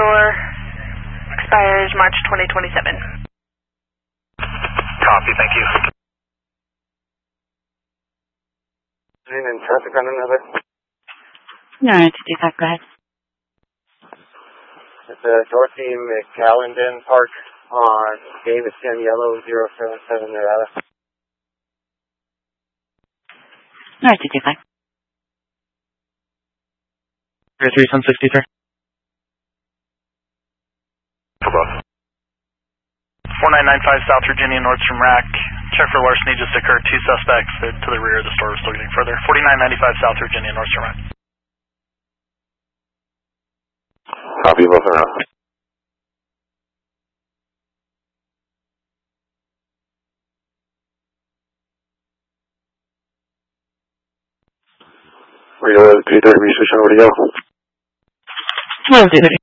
4-door, expires March 2027. Copy, thank you. In traffic on another? No, it's 225, go ahead. It's Dorothy McAllendon Park on Davidson Yellow 077 Nevada. No, it's 225. 3 For both. 4995 South Virginia, Nordstrom Rack. Check for larceny just occurred. 2 suspects. They're to the rear of the store. We're still getting further. 4995 South Virginia, Nordstrom Rack. Copy, both are out. Radio 330, research over to you. Well, 230.